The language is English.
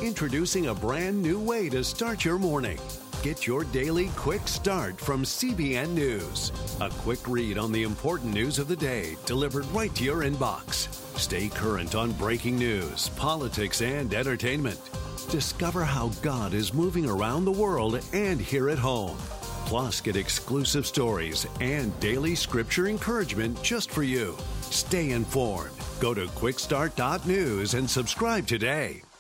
Introducing a brand new way to start your morning. Get your daily quick start from CBN News. A quick read on the important news of the day delivered right to your inbox. Stay current on breaking news, politics, and entertainment. Discover how God is moving around the world and here at home. Plus, get exclusive stories and daily scripture encouragement just for you. Stay informed. Go to quickstart.news and subscribe today.